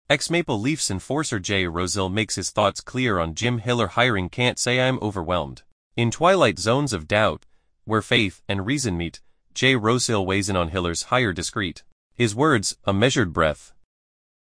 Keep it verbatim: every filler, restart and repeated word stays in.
Ex-Maple Leafs enforcer Jay Rosehill makes his thoughts clear on Jim Hiller hiring. Can't say I'm overwhelmed. In twilight zones of doubt, where faith and reason meet, Jay Rosehill weighs in on Hiller's hire. Discreet. His words, a measured breath,